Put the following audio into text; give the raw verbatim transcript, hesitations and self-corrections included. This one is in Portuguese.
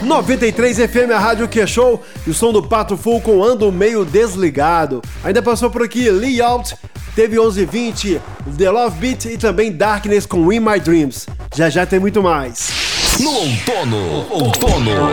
noventa e três F M, a rádio que é show, e o som do Pato Fu com Ando Meio Desligado. Ainda passou por aqui Lee Out, teve onze e vinte, The Love Beat e também Darkness com In My Dreams. Já já tem muito mais. No outono, outono,